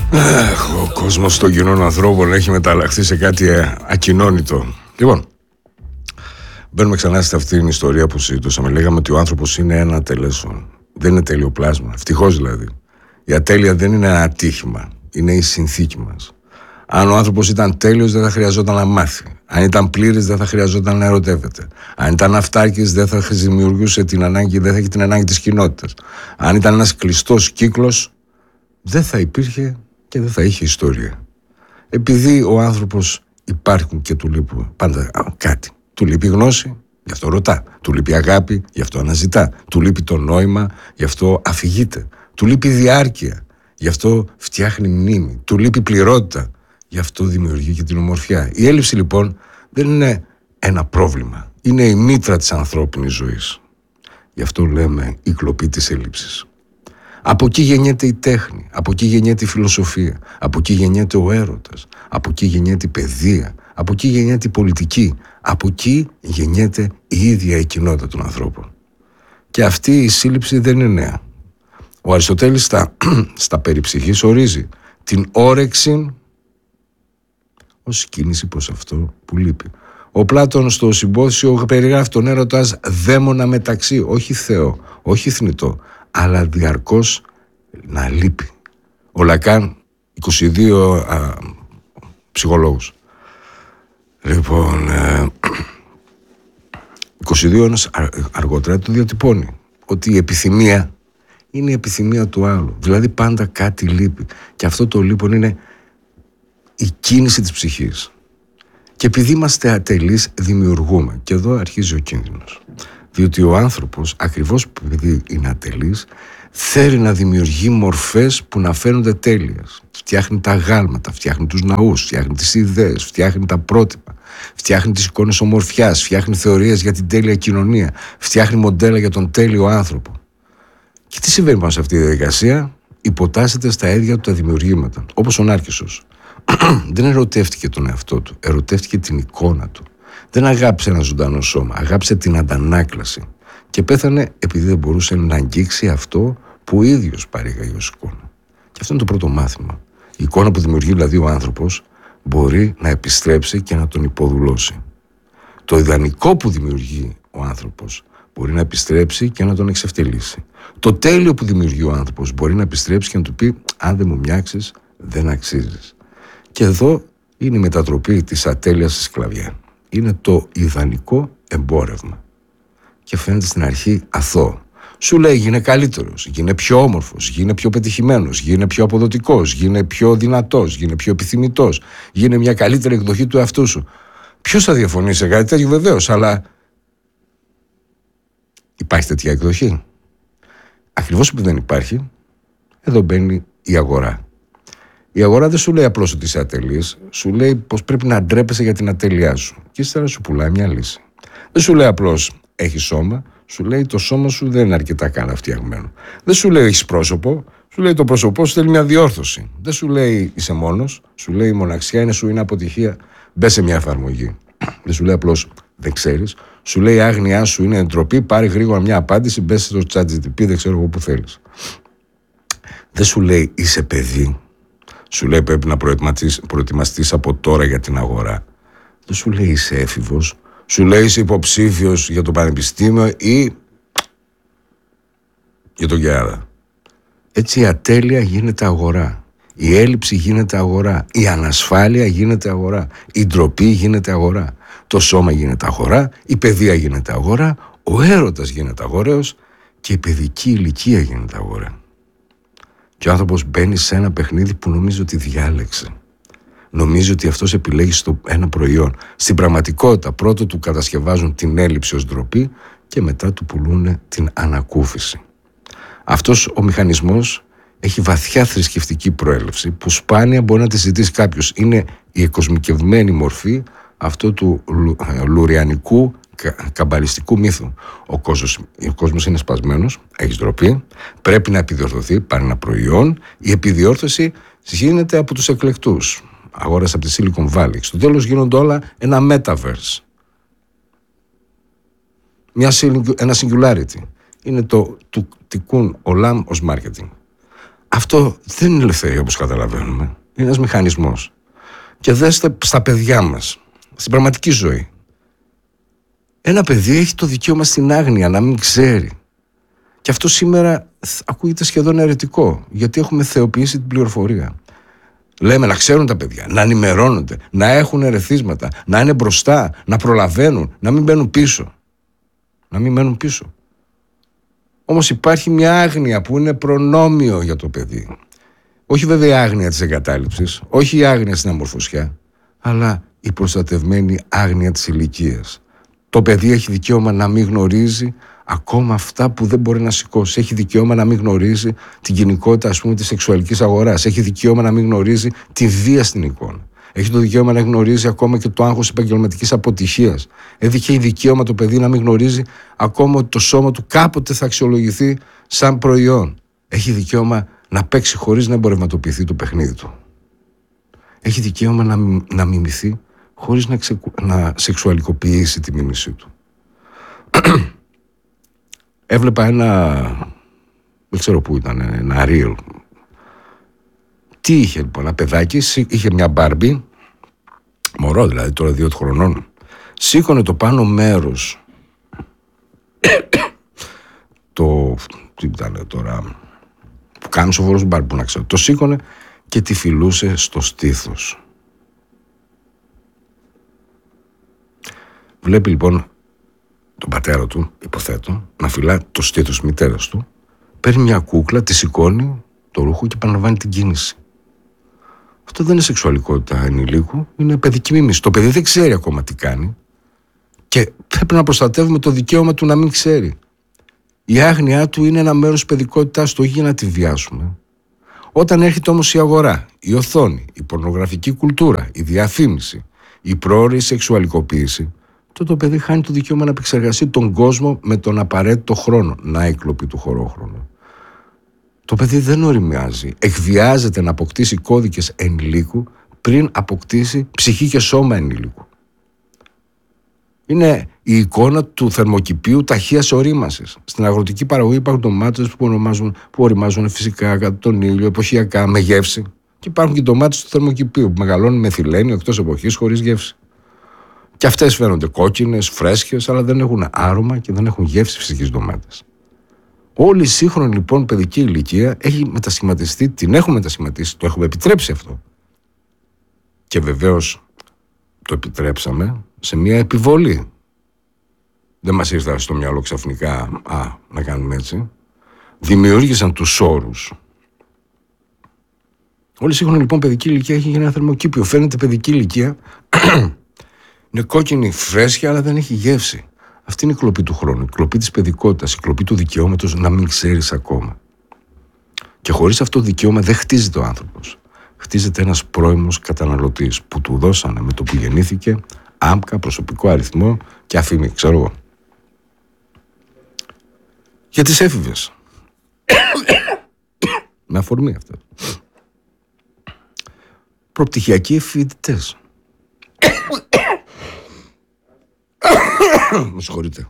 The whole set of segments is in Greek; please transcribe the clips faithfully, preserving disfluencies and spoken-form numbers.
Ο κόσμος των κοινών ανθρώπων έχει μεταλλαχθεί σε κάτι ακοινώνητο. Λοιπόν, μπαίνουμε ξανά σε αυτήν την ιστορία που συζητούσαμε. Λέγαμε ότι ο άνθρωπος είναι ένα τελέσον. Δεν είναι τέλειο πλάσμα. Ευτυχώς δηλαδή. Η ατέλεια δεν είναι ένα ατύχημα. Είναι η συνθήκη μας. Αν ο άνθρωπος ήταν τέλειος, δεν θα χρειαζόταν να μάθει. Αν ήταν πλήρης, δεν θα χρειαζόταν να ερωτεύεται. Αν ήταν αυτάρκης, δεν θα δημιουργούσε την ανάγκη, δεν θα έχει την ανάγκη της κοινότητας. Αν ήταν ένας κλειστός κύκλος, δεν θα υπήρχε και δεν θα είχε ιστορία. Επειδή ο άνθρωπος υπάρχουν και του λείπει πάντα κάτι. Του λείπει γνώση, γι' αυτό ρωτά. Του λείπει αγάπη, γι' αυτό αναζητά. Του λείπει το νόημα, γι' αυτό αφηγείται. Του λείπει διάρκεια, γι' αυτό φτιάχνει μνήμη. Του λείπει πληρότητα, γι' αυτό δημιουργεί και την ομορφιά. Η έλλειψη λοιπόν δεν είναι ένα πρόβλημα. Είναι η μήτρα της ανθρώπινης ζωής. Γι' αυτό λέμε η κλοπή της έλλειψης. Από εκεί γεννιέται η τέχνη, από εκεί γεννιέται η φιλοσοφία, από εκεί γεννιέται ο έρωτας, από εκεί γεννιέται η παιδεία, από εκεί γεννιέται η πολιτική, από εκεί γεννιέται η ίδια η κοινότητα των ανθρώπων. Και αυτή η σύλληψη δεν είναι νέα. Ο Αριστοτέλης στα, στα περί ψυχής ορίζει την όρεξη ως κίνηση προς αυτό που λείπει. Ο Πλάτων στο Συμπόσιο περιγράφει τον έρωτα ως δαίμονα μεταξύ, όχι Θεό, όχι θνητό, αλλά διαρκώς να λείπει. Ο Λακάν, είκοσι δύο α, ψυχολόγους. Λοιπόν, ε, είκοσι δύο ένας αργότερα το διατυπώνει, ότι η επιθυμία είναι η επιθυμία του άλλου. Δηλαδή πάντα κάτι λείπει. Και αυτό το λείπον είναι η κίνηση της ψυχής. Και επειδή είμαστε ατελείς, δημιουργούμε. Και εδώ αρχίζει ο κίνδυνος. Διότι ο άνθρωπος, ακριβώς επειδή είναι ατελής, θέλει να δημιουργεί μορφές που να φαίνονται τέλειες. Φτιάχνει τα γάλματα, φτιάχνει τους ναούς, φτιάχνει τις ιδέες, φτιάχνει τα πρότυπα, φτιάχνει τις εικόνες ομορφιάς, φτιάχνει θεωρίες για την τέλεια κοινωνία, φτιάχνει μοντέλα για τον τέλειο άνθρωπο. Και τι συμβαίνει πάνω σε αυτή τη διαδικασία? Υποτάσσεται στα ίδια του τα δημιουργήματα. Όπως ο Νάρκισσος. Δεν ερωτεύτηκε τον εαυτό του, ερωτεύτηκε την εικόνα του. Δεν αγάπησε ένα ζωντανό σώμα, αγάπησε την αντανάκλαση. Και πέθανε επειδή δεν μπορούσε να αγγίξει αυτό που ο ίδιος παρήγαγε ως εικόνα. Και αυτό είναι το πρώτο μάθημα. Η εικόνα που δημιουργεί δηλαδή ο άνθρωπος μπορεί να επιστρέψει και να τον υποδουλώσει. Το ιδανικό που δημιουργεί ο άνθρωπος μπορεί να επιστρέψει και να τον εξευτελίσει. Το τέλειο που δημιουργεί ο άνθρωπος μπορεί να επιστρέψει και να του πει: αν δεν μου μοιάξεις, δεν αξίζεις. Και εδώ είναι η μετατροπή της ατέλειας στη σκλαβιά. Είναι το ιδανικό εμπόρευμα. Και φαίνεται στην αρχή αθώο. Σου λέει: γίνε καλύτερος, γίνε πιο όμορφος, γίνε πιο πετυχημένος, γίνε πιο αποδοτικός, γίνε πιο δυνατός, γίνε πιο επιθυμητός, γίνε μια καλύτερη εκδοχή του εαυτού σου. Ποιος θα διαφωνήσει σε κάτι τέτοιο? Βεβαίως, αλλά υπάρχει τέτοια εκδοχή? Ακριβώς επειδή δεν υπάρχει, εδώ μπαίνει η αγορά. Η αγορά δεν σου λέει απλώς ότι είσαι ατελής, σου λέει πως πρέπει να ντρέπεσαι για την ατέλειά σου. Και ύστερα σου πουλάει μια λύση. Δεν σου λέει απλώς έχεις σώμα, σου λέει το σώμα σου δεν είναι αρκετά καλά φτιαγμένο. Δεν σου λέει έχεις πρόσωπο, σου λέει το πρόσωπό σου θέλει μια διόρθωση. Δεν σου λέει είσαι μόνος, σου λέει η μοναξιά είναι σου είναι αποτυχία, μπες σε μια εφαρμογή. Δεν σου λέει απλώς δεν ξέρεις, σου λέει η άγνοιά σου είναι ντροπή, πάρε γρήγορα μια απάντηση, μπες στο ChatGPT, δεν ξέρω εγώ που θέλεις. Δεν σου λέει είσαι παιδί. Σου λέει πρέπει να προετοιμαστείς από τώρα για την αγορά. Δεν σου λέει είσαι έφηβος. Σου λέει είσαι υποψήφιος για το πανεπιστήμιο ή για τον Γεάρα. Έτσι η ατέλεια γίνεται αγορά. Η έλλειψη γίνεται αγορά. Η ανασφάλεια γίνεται αγορά. Η ντροπή γίνεται αγορά. Το σώμα γίνεται αγορά. Η παιδεία γίνεται αγορά. Ο έρωτας γίνεται αγοραίος. Και η παιδική ηλικία γίνεται αγορά. Και ο άνθρωπος μπαίνει σε ένα παιχνίδι που νομίζει ότι διάλεξε. Νομίζει ότι αυτός επιλέγει στο ένα προϊόν. Στην πραγματικότητα πρώτο του κατασκευάζουν την έλλειψη ως ντροπή και μετά του πουλούν την ανακούφιση. Αυτός ο μηχανισμός έχει βαθιά θρησκευτική προέλευση που σπάνια μπορεί να τη ζητήσει κάποιος. Είναι η εκοσμικευμένη μορφή αυτού του λουριανικού καμπαλιστικού μύθου. Ο κόσμος, ο κόσμος είναι σπασμένος, έχει ντροπή, πρέπει να επιδιορθωθεί, πάρει ένα προϊόν. Η επιδιόρθωση γίνεται από τους εκλεκτούς. Αγόρασε από τη Silicon Valley. Στο τέλος γίνονται όλα ένα metaverse. Μια, ένα singularity. Είναι το του τικούν ολάμ ως marketing. Αυτό δεν είναι ελευθερία όπως καταλαβαίνουμε. Είναι ένας μηχανισμός. Και δέστε στα παιδιά μας, στην πραγματική ζωή. Ένα παιδί έχει το δικαίωμα στην άγνοια, να μην ξέρει. Και αυτό σήμερα ακούγεται σχεδόν αιρετικό, γιατί έχουμε θεοποιήσει την πληροφορία. Λέμε να ξέρουν τα παιδιά, να ενημερώνονται, να έχουν ερεθίσματα, να είναι μπροστά, να προλαβαίνουν, να μην μπαίνουν πίσω. Να μην μένουν πίσω. Όμως υπάρχει μια άγνοια που είναι προνόμιο για το παιδί. Όχι βέβαια η άγνοια της εγκατάλειψης, όχι η άγνοια στην αμορφωσιά, αλλά η προστατευμένη άγνοια της ηλικίας. Το παιδί έχει δικαίωμα να μην γνωρίζει ακόμα αυτά που δεν μπορεί να σηκώσει. Έχει δικαίωμα να μην γνωρίζει την κοινικότητα, ας πούμε, της σεξουαλικής αγοράς. Έχει δικαίωμα να μην γνωρίζει τη βία στην εικόνα. Έχει το δικαίωμα να γνωρίζει ακόμα και το άγχος επαγγελματικής αποτυχίας. Έχει δικαίωμα το παιδί να μην γνωρίζει ακόμα ότι το σώμα του κάποτε θα αξιολογηθεί σαν προϊόν. Έχει δικαίωμα να παίξει χωρίς να εμπορευματοποιηθεί το παιχνίδι του. Έχει δικαίωμα να, να μιμηθεί χωρίς να, ξε, να σεξουαλικοποιήσει τη μίμησή του. Έβλεπα ένα, δεν ξέρω πού ήταν, ένα reel. Τι είχε λοιπόν, ένα παιδάκι, είχε μια Μπάρμπι, μωρό δηλαδή, τώρα δύο χρονών, σήκωνε το πάνω μέρος, το, τι ήταν τώρα, που κάνει σοβαρός Μπάρμπι, που να ξέρω, το σήκωνε και τη φιλούσε στο στήθος. Βλέπει λοιπόν τον πατέρα του, υποθέτω, να φυλά το στήθος της μητέρας του, παίρνει μια κούκλα, τη σηκώνει το ρούχο και επαναλαμβάνει την κίνηση. Αυτό δεν είναι σεξουαλικότητα ενηλίκου, είναι παιδική μίμηση. Το παιδί δεν ξέρει ακόμα τι κάνει και πρέπει να προστατεύουμε το δικαίωμα του να μην ξέρει. Η άγνοιά του είναι ένα μέρος της παιδικότητάς του, όχι για να τη βιάσουμε. Όταν έρχεται όμως η αγορά, η οθόνη, η πορνογραφική κουλτούρα, η διαφήμιση, η πρόωρη σεξουαλικοποίηση, τότε το παιδί χάνει το δικαίωμα να επεξεργαστεί τον κόσμο με τον απαραίτητο χρόνο. Να η κλοπή του χωρόχρονου. Το παιδί δεν οριμιάζει. Εκβιάζεται να αποκτήσει κώδικες ενηλίκου πριν αποκτήσει ψυχή και σώμα ενηλίκου. Είναι η εικόνα του θερμοκηπίου ταχείας ορίμασης. Στην αγροτική παραγωγή υπάρχουν ντομάτες που, ονομάζουν, που οριμάζουν φυσικά κατά τον ήλιο, εποχιακά, με γεύση. Και υπάρχουν και ντομάτες του θερμοκηπίου που μεγαλώνουν με θηλένιο εκτός εποχής χωρίς γεύση. Και αυτές φαίνονται κόκκινες, φρέσκες, αλλά δεν έχουν άρωμα και δεν έχουν γεύση φυσικής ντομάτας. Όλη η σύγχρονη λοιπόν παιδική ηλικία έχει μετασχηματιστεί, την έχουμε μετασχηματίσει, το έχουμε επιτρέψει αυτό. Και βεβαίως το επιτρέψαμε σε μια επιβολή. Δεν μας ήρθε στο μυαλό ξαφνικά, α, να κάνουμε έτσι. Δημιούργησαν τους όρους. Όλη η σύγχρονη λοιπόν παιδική ηλικία έχει γίνει ένα θερμοκήπιο. Φαίνεται παιδική ηλικία, είναι κόκκινη, φρέσκια, αλλά δεν έχει γεύση. Αυτή είναι η κλοπή του χρόνου, η κλοπή της παιδικότητας, η κλοπή του δικαιώματος να μην ξέρεις ακόμα. Και χωρίς αυτό το δικαίωμα δεν χτίζεται ο άνθρωπος. Χτίζεται ένας πρώιμος καταναλωτής που του δώσανε με το που γεννήθηκε άμκα, προσωπικό αριθμό και αφήμη, ξέρω εγώ. Για τις έφηβες. Με αφορμή αυτά. Προπτυχιακοί φοιτητές. Με συγχωρείτε.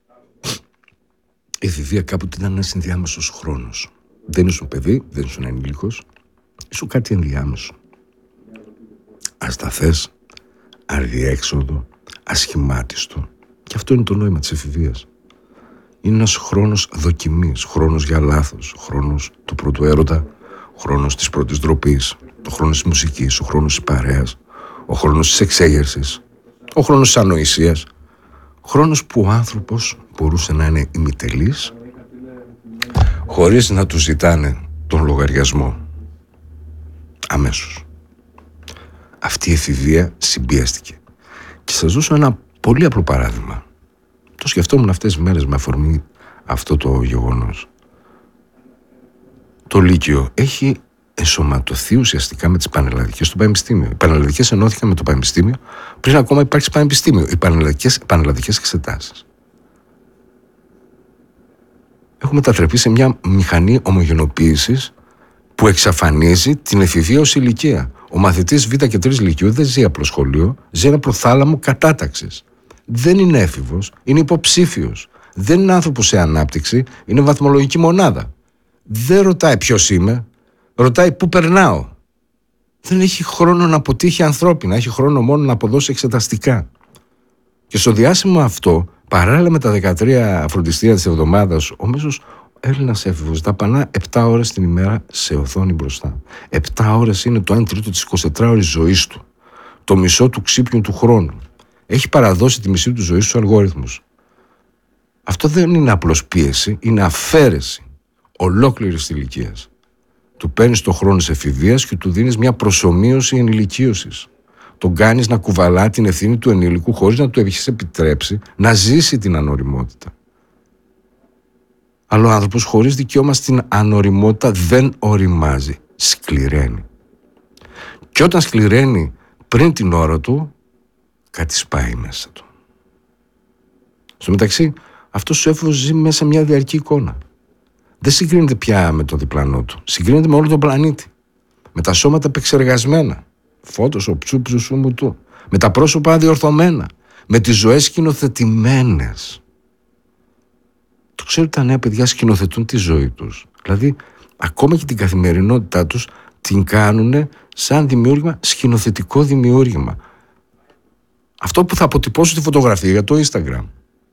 Η εφηβεία κάποτε ήταν ένας ενδιάμεσος χρόνος. Δεν ήσουν παιδί, δεν ήσουν ενήλικος. Ήσουν κάτι ενδιάμεσο. Ασταθές, αδιέξοδο, ασχημάτιστο. Και αυτό είναι το νόημα της εφηβείας. Είναι ένας χρόνος δοκιμής, χρόνος για λάθος, χρόνος του πρώτου έρωτα, χρόνος της πρώτης ντροπής, ο χρόνος της μουσικής, ο χρόνος της παρέας, ο χρόνος της εξέγερσης, ο χρόνος της ανοησίας. Χρόνος που ο άνθρωπος μπορούσε να είναι ημιτελής χωρίς να του ζητάνε τον λογαριασμό αμέσως. Αυτή η εφηβεία συμπιέστηκε. Και σας δώσω ένα πολύ απλό παράδειγμα. Το σκεφτόμουν αυτές τις μέρες με αφορμή αυτό το γεγονός. Το Λύκειο έχει ενσωματωθεί ουσιαστικά με τις πανελλαδικές στο Πανεπιστήμιο. Οι πανελλαδικές ενώθηκαν με το Πανεπιστήμιο πριν ακόμα υπάρξει Πανεπιστήμιο. Οι πανελλαδικές, πανελλαδικές εξετάσεις. Έχουμε μετατραπεί σε μια μηχανή ομογενοποίησης που εξαφανίζει την εφηβεία ως ηλικία. Ο μαθητής Β και τρεις Λυκειού δεν ζει απλό σχολείο, ζει ένα προθάλαμο κατάταξης. Δεν είναι έφηβος, είναι υποψήφιος. Δεν είναι άνθρωπος σε ανάπτυξη, είναι βαθμολογική μονάδα. Δεν ρωτάει ποιος είμαι, ρωτάει πού περνάω. Δεν έχει χρόνο να αποτύχει ανθρώπινα, έχει χρόνο μόνο να αποδώσει εξεταστικά. Και στο διάστημα αυτό, παράλληλα με τα δεκατρία φροντιστήρια της εβδομάδας, ο μέσος Έλληνας έφηβος δαπανά επτά ώρες την ημέρα σε οθόνη μπροστά. επτά ώρες είναι το ένα τρίτο της εικοσιτετράωρης ζωής του. Το μισό του ξύπνιου του χρόνου. Έχει παραδώσει τη μισή του ζωή στους αλγόριθμους. Αυτό δεν είναι απλώς πίεση, είναι αφαίρεση ολόκληρης ηλικίας. Του παίρνεις το χρόνο της εφηβείας και του δίνεις μια προσομοίωση ενηλικίωσης. Τον κάνεις να κουβαλά την ευθύνη του ενήλικου χωρίς να του έχεις επιτρέψει να ζήσει την ανοριμότητα. Αλλά ο άνθρωπος χωρίς δικαίωμα στην ανοριμότητα δεν οριμάζει, σκληραίνει. Και όταν σκληραίνει πριν την ώρα του, κάτι σπάει μέσα του. Στο μεταξύ, αυτός ο έφηβος ζει μέσα μια διαρκή εικόνα. Δεν συγκρίνεται πια με τον διπλανό του. Συγκρίνεται με όλο τον πλανήτη. Με τα σώματα επεξεργασμένα. Φώτος, ψούψου σου μου του. Με τα πρόσωπα αδιορθωμένα. Με τις ζωές σκηνοθετημένες. Το ξέρω ότι τα νέα παιδιά σκηνοθετούν τη ζωή τους. Δηλαδή, ακόμα και την καθημερινότητά τους την κάνουν σαν δημιούργημα, σκηνοθετικό δημιούργημα. Αυτό που θα αποτυπώσω τη φωτογραφία για το Instagram.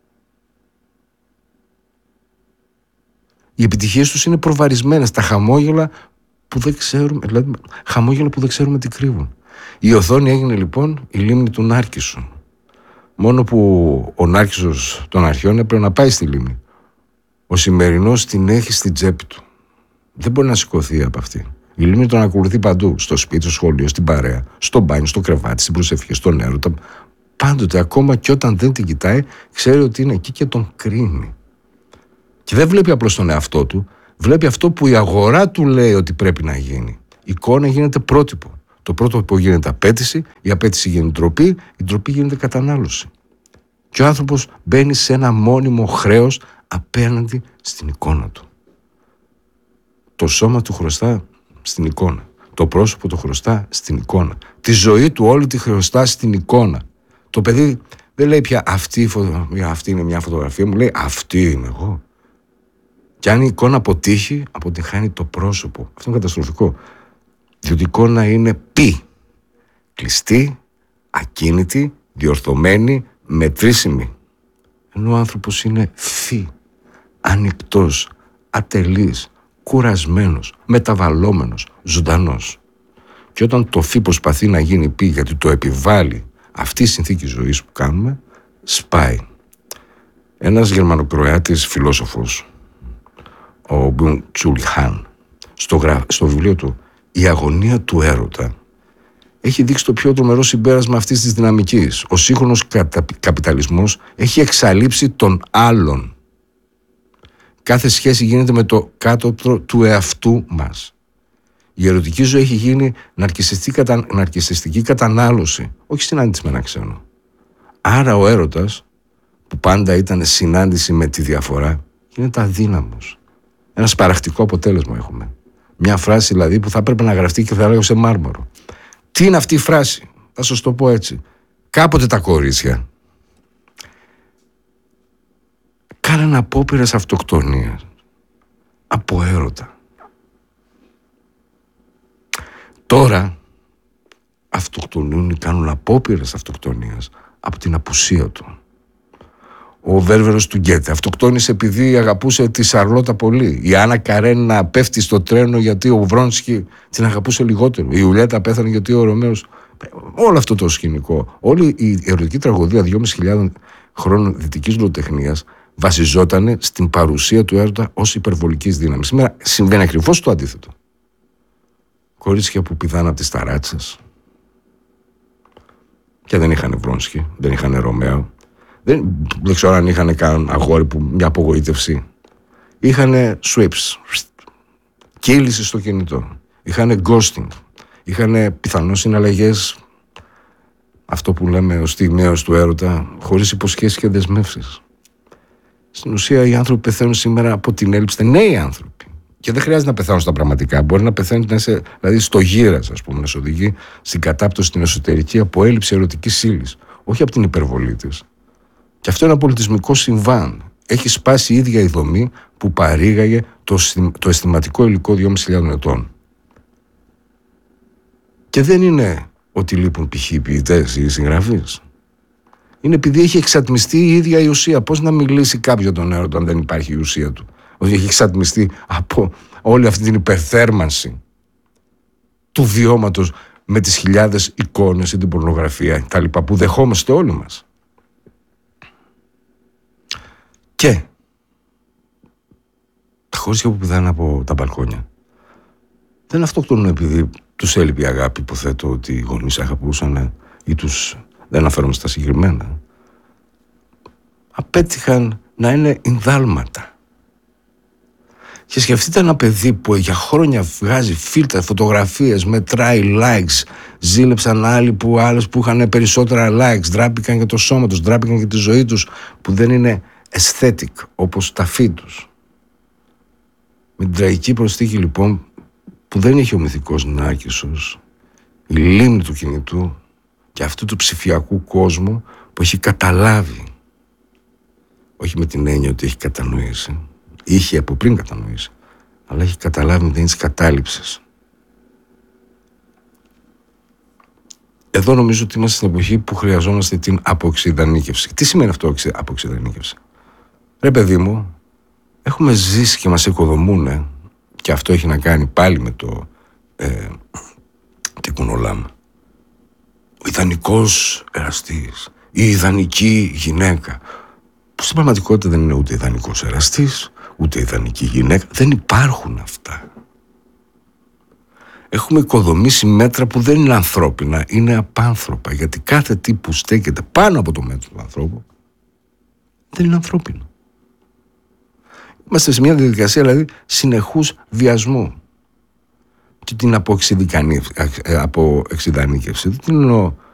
Οι επιτυχίες τους είναι προβαρισμένες. Τα χαμόγελα που δεν ξέρουμε, δηλαδή χαμόγελα που δεν ξέρουμε τι κρύβουν. Η οθόνη έγινε λοιπόν η λίμνη του Νάρκισσου. Μόνο που ο Νάρκισσος των αρχαίων έπρεπε να πάει στη λίμνη. Ο σημερινός την έχει στην τσέπη του. Δεν μπορεί να σηκωθεί από αυτή. Η λίμνη τον ακολουθεί παντού. Στο σπίτι, στο σχολείο, στην παρέα, στο μπάνιο, στο κρεβάτι, στην προσευχή, στον έρωτα. Πάντοτε, ακόμα και όταν δεν την κοιτάει, ξέρει ότι είναι εκεί και τον κρίνει. Και δεν βλέπει απλώς τον εαυτό του, βλέπει αυτό που η αγορά του λέει ότι πρέπει να γίνει. Η εικόνα γίνεται πρότυπο. Το πρότυπο γίνεται απέτηση, η απέτηση γίνεται ντροπή, η ντροπή γίνεται κατανάλωση. Και ο άνθρωπος μπαίνει σε ένα μόνιμο χρέος απέναντι στην εικόνα του. Το σώμα του χρωστά στην εικόνα. Το πρόσωπο του χρωστά στην εικόνα. Τη ζωή του όλη τη χρωστά στην εικόνα. Το παιδί δεν λέει πια αυτή, αυτή είναι μια φωτογραφία, μου λέει αυτή είμαι εγώ. Και αν η εικόνα αποτύχει, αποτυχάνει το πρόσωπο. Αυτό είναι καταστροφικό. Διότι η εικόνα είναι πι. Κλειστή, ακίνητη, διορθωμένη, μετρήσιμη. Ενώ ο άνθρωπος είναι φι. Ανοιχτός, ατελής, κουρασμένος, μεταβαλλόμενος, ζωντανός. Και όταν το φι προσπαθεί να γίνει πι, γιατί το επιβάλλει αυτή η συνθήκη ζωής που κάνουμε, σπάει. Ένας Γερμανοκροάτης φιλόσοφος, ο Μπιουν Τσούλ Χάν, στο, γρα... στο βιβλίο του «Η αγωνία του έρωτα», έχει δείξει το πιο τρομερό συμπέρασμα αυτής της δυναμικής. Ο σύγχρονος κατα... καπιταλισμός έχει εξαλείψει τον άλλον. Κάθε σχέση γίνεται με το κάτωπτρο του εαυτού μας. Η ερωτική ζωή έχει γίνει ναρκισσιστική, κατα... ναρκισσιστική κατανάλωση, όχι συνάντηση με ένα ξένο. Άρα ο έρωτας, που πάντα ήταν συνάντηση με τη διαφορά, γίνεται αδύναμος. Ένα σπαραχτικό αποτέλεσμα έχουμε. Μια φράση δηλαδή που θα έπρεπε να γραφτεί και θα έλεγα σε μάρμαρο. Τι είναι αυτή η φράση? Θα σας το πω έτσι. Κάποτε τα κορίτσια κάνανε απόπειρες αυτοκτονίας από έρωτα. Τώρα αυτοκτονούν ή κάνουν απόπειρες αυτοκτονίας από την απουσία του. Ο Βέρβερος του Γκέτε αυτοκτόνησε επειδή αγαπούσε τη Σαρλότα πολύ. Η Άννα Καρένα πέφτει στο τρένο γιατί ο Βρόνσκι την αγαπούσε λιγότερο. Η Ιουλιέτα πέθανε γιατί ο Ρωμαίος. Όλο αυτό το σκηνικό, όλη η ερωτική τραγωδία δυόμισι χιλιάδες χρόνων δυτικής λογοτεχνίας βασιζόταν στην παρουσία του έρωτα ως υπερβολικής δύναμης. Σήμερα συμβαίνει ακριβώς το αντίθετο. Κορίτσια που πηδάνε από τις ταράτσες και δεν είχαν Βρόνσκι, δεν είχαν Ρωμαίο. Δεν, δεν ξέρω αν είχαν καν αγόρι που μια απογοήτευση. Είχαν sweeps, κύληση στο κινητό. Είχαν ghosting. Είχαν πιθανώς συναλλαγές, αυτό που λέμε ο στιγμαίος του έρωτα, χωρίς υποσχέσεις και δεσμεύσεις. Στην ουσία οι άνθρωποι πεθαίνουν σήμερα από την έλλειψη. Νέοι άνθρωποι. Και δεν χρειάζεται να πεθάνουν στα πραγματικά. Μπορεί να πεθαίνει να είσαι, δηλαδή στο γύρας, ας πούμε, να σε οδηγεί στην κατάπτωση στην εσωτερική από έλλειψη ερωτικής ύλης. Όχι από την υπερβολή της. Και αυτό είναι ένα πολιτισμικό συμβάν. Έχει σπάσει η ίδια η δομή που παρήγαγε το, το αισθηματικό υλικό δυόμισι χιλιάδες ετών. Και δεν είναι ότι λείπουν π.χ. οι ποιητές ή οι συγγραφείς. Είναι επειδή έχει εξατμιστεί η ίδια η ουσία. Πώς να μιλήσει κάποιος για τον έρωτα αν δεν υπάρχει η ουσία του? Ότι έχει εξατμιστεί από όλη αυτή την υπερθέρμανση του βιώματος με τις χιλιάδες εικόνες ή την πορνογραφία τα λοιπά που δεχόμαστε όλοι μας. Και τα χωρίσια που πηδάνε από τα μπαλκόνια δεν αυτοκτονούν επειδή τους έλειπε η αγάπη, υποθέτω ότι οι γονείς αγαπούσαν ή τους, δεν αναφέρομαι στα συγκεκριμένα, απέτυχαν να είναι ενδάλματα. Και σκεφτείτε ένα παιδί που για χρόνια βγάζει φίλτρα, φωτογραφίες, μετράει likes, ζήλεψαν άλλοι που άλλες που είχαν περισσότερα likes, ντράπηκαν για το σώμα τους, ντράπηκαν για τη ζωή τους, που δεν είναι aesthetic όπως τα φύ τους. Με την τραγική προσθήκη λοιπόν που δεν είχε ο μυθικός Νάκησος, η λίμνη του κινητού και αυτού του ψηφιακού κόσμου που έχει καταλάβει, όχι με την έννοια ότι έχει κατανοήσει, είχε από πριν κατανοήσει, αλλά έχει καταλάβει με την έννοια της κατάληψης. Εδώ νομίζω ότι είμαστε στην εποχή που χρειαζόμαστε την αποξιδανίκευση. Τι σημαίνει αυτό αποξιδανίκευση? Ρε παιδί μου, έχουμε ζήσει και μας οικοδομούνε, και αυτό έχει να κάνει πάλι με το ε, τικούνο λάμ. Ο ιδανικός εραστής, η ιδανική γυναίκα, που στην πραγματικότητα δεν είναι ούτε ιδανικός εραστής, ούτε ιδανική γυναίκα. Δεν υπάρχουν αυτά. Έχουμε οικοδομήσει μέτρα που δεν είναι ανθρώπινα, είναι απάνθρωπα, γιατί κάθε τι που στέκεται πάνω από το μέτρο του ανθρώπου δεν είναι ανθρώπινο. Είμαστε σε μια διαδικασία δηλαδή συνεχούς βιασμού. Και την αποεξιδανίκευση, δεν την εννοώ